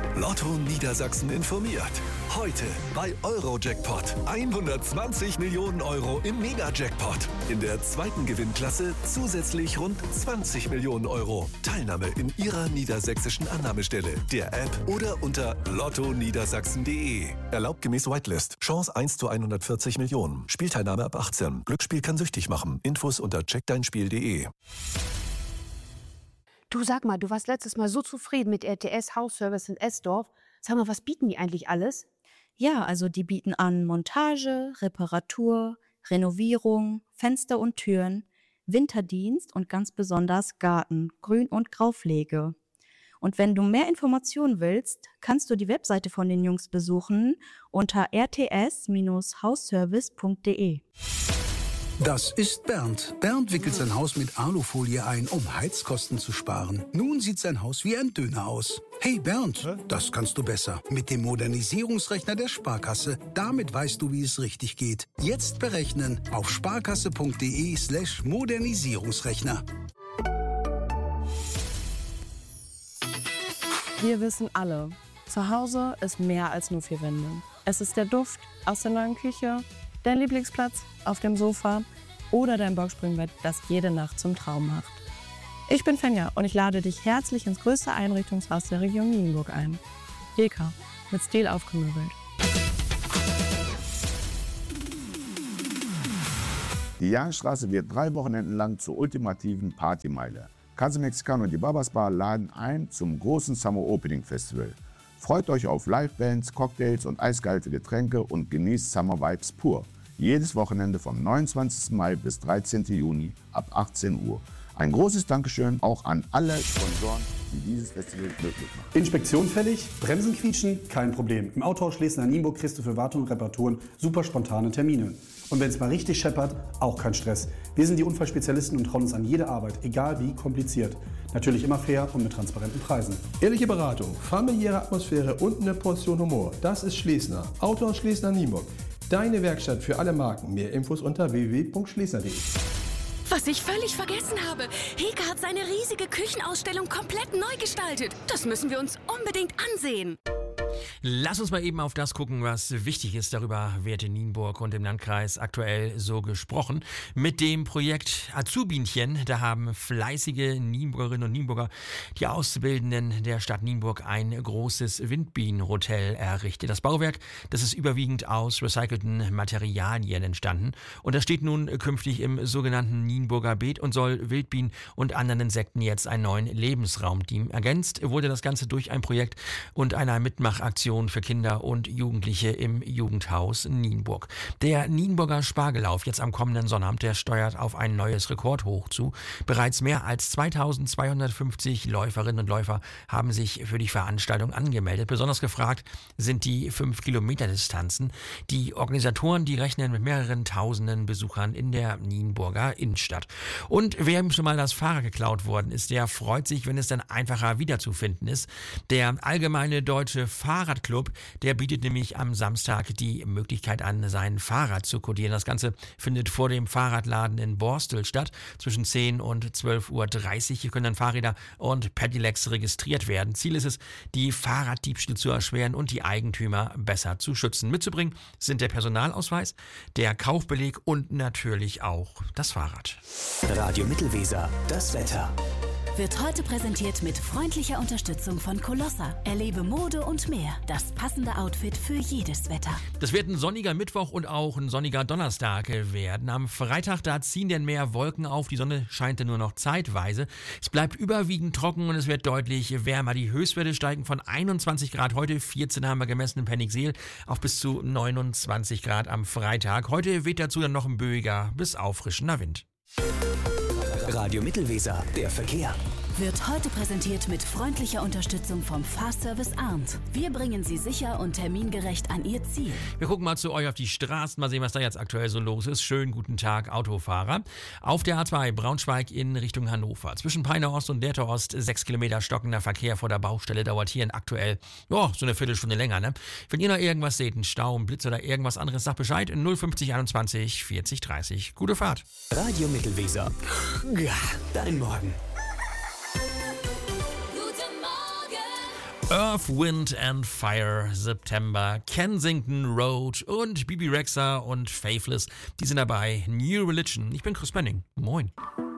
Lotto Niedersachsen informiert. Heute bei Eurojackpot 120 Millionen Euro im Mega-Jackpot. In der zweiten Gewinnklasse zusätzlich rund 20 Millionen Euro. Teilnahme in Ihrer niedersächsischen Annahmestelle, der App oder unter lottoniedersachsen.de. Erlaubt gemäß Whitelist. Chance 1 zu 140 Millionen. Spielteilnahme ab 18. Glücksspiel kann süchtig machen. Infos unter checkdeinspiel.de. Du, sag mal, du warst letztes Mal so zufrieden mit RTS Hausservice in Esdorf. Sag mal, was bieten die eigentlich alles? Ja, also die bieten an Montage, Reparatur, Renovierung, Fenster und Türen, Winterdienst und ganz besonders Garten, Grün- und Graupflege. Und wenn du mehr Informationen willst, kannst du die Webseite von den Jungs besuchen unter rts-hausservice.de. Das ist Bernd. Bernd wickelt sein Haus mit Alufolie ein, um Heizkosten zu sparen. Nun sieht sein Haus wie ein Döner aus. Hey Bernd, das kannst du besser. Mit dem Modernisierungsrechner der Sparkasse. Damit weißt du, wie es richtig geht. Jetzt berechnen auf sparkasse.de/Modernisierungsrechner. Wir wissen alle, zu Hause ist mehr als nur 4 Wände. Es ist der Duft aus der neuen Küche, dein Lieblingsplatz auf dem Sofa oder dein Boxspringbett, das jede Nacht zum Traum macht. Ich bin Fenja und ich lade dich herzlich ins größte Einrichtungshaus der Region Nienburg ein. Heka, mit Stil aufgemöbelt. Die Jahnstraße wird 3 Wochenenden lang zur ultimativen Partymeile. Casa Mexicano und die Babas Bar laden ein zum großen Summer Opening Festival. Freut euch auf Livebands, Cocktails und eiskalte Getränke und genießt Summer Vibes pur. Jedes Wochenende vom 29. Mai bis 13. Juni ab 18 Uhr. Ein großes Dankeschön auch an alle Sponsoren, die dieses Festival möglich machen. Inspektion fällig, Bremsen quietschen, kein Problem. Im Autohaus Schlesien-Nienburg kriegst du für Wartung und Reparaturen super spontane Termine. Und wenn es mal richtig scheppert, auch kein Stress. Wir sind die Unfallspezialisten und trauen uns an jede Arbeit, egal wie kompliziert. Natürlich immer fair und mit transparenten Preisen. Ehrliche Beratung, familiäre Atmosphäre und eine Portion Humor. Das ist Schlesner. Autohaus Schlesien-Nienburg. Deine Werkstatt für alle Marken. Mehr Infos unter www.schlesner.de. Was ich völlig vergessen habe. Heka hat seine riesige Küchenausstellung komplett neu gestaltet. Das müssen wir uns unbedingt ansehen. Lass uns mal eben auf das gucken, was wichtig ist. Darüber wird in Nienburg und im Landkreis aktuell so gesprochen. Mit dem Projekt Azubinchen, da haben fleißige Nienburgerinnen und Nienburger, die Auszubildenden der Stadt Nienburg, ein großes Windbienenhotel errichtet. Das Bauwerk, das ist überwiegend aus recycelten Materialien entstanden. Und das steht nun künftig im sogenannten Nienburger Beet und soll Wildbienen und anderen Insekten jetzt einen neuen Lebensraum dienen. Ergänzt wurde das Ganze durch ein Projekt und einer Mitmachaktion für Kinder und Jugendliche im Jugendhaus Nienburg. Der Nienburger Spargellauf jetzt am kommenden Sonnabend, der steuert auf ein neues Rekordhoch zu. Bereits mehr als 2250 Läuferinnen und Läufer haben sich für die Veranstaltung angemeldet. Besonders gefragt sind die 5-Kilometer-Distanzen. Die Organisatoren, die rechnen mit mehreren tausenden Besuchern in der Nienburger Innenstadt. Und wer ihm schon mal das Fahrrad geklaut worden ist, der freut sich, wenn es dann einfacher wiederzufinden ist. Der Allgemeine Deutsche Fahrradclub, der bietet nämlich am Samstag die Möglichkeit an, sein Fahrrad zu kodieren. Das Ganze findet vor dem Fahrradladen in Borstel statt, zwischen 10 und 12:30 Uhr. Hier können dann Fahrräder und Pedelecs registriert werden. Ziel ist es, die Fahrraddiebstähle zu erschweren und die Eigentümer besser zu schützen. Mitzubringen sind der Personalausweis, der Kaufbeleg und natürlich auch das Fahrrad. Radio Mittelweser, das Wetter. Wird heute präsentiert mit freundlicher Unterstützung von Colossa. Erlebe Mode und mehr. Das passende Outfit für jedes Wetter. Das wird ein sonniger Mittwoch und auch ein sonniger Donnerstag werden. Am Freitag, da ziehen denn mehr Wolken auf. Die Sonne scheint dann nur noch zeitweise. Es bleibt überwiegend trocken und es wird deutlich wärmer. Die Höchstwerte steigen von 21 Grad heute, 14 haben wir gemessen in Penningseel, auf bis zu 29 Grad am Freitag. Heute weht dazu dann noch ein böiger bis auffrischender Wind. Radio Mittelweser, der Verkehr. Wird heute präsentiert mit freundlicher Unterstützung vom Fahrservice Arndt. Wir bringen Sie sicher und termingerecht an Ihr Ziel. Wir gucken mal zu euch auf die Straßen, mal sehen, was da jetzt aktuell so los ist. Schönen guten Tag, Autofahrer. Auf der A2 Braunschweig in Richtung Hannover. Zwischen Peine Ost und Lehrte Ost 6 Kilometer stockender Verkehr vor der Baustelle. Dauert hier aktuell so eine Viertelstunde länger. Ne? Wenn ihr noch irgendwas seht, einen Stau, einen Blitz oder irgendwas anderes, sagt Bescheid. 050 21 40 30. Gute Fahrt. Radio Mittelweser. Ja, dein Morgen. Earth, Wind and Fire, September, Kensington Road und Bibi Rexha und Faithless, die sind dabei. New Religion. Ich bin Chris Benning. Moin.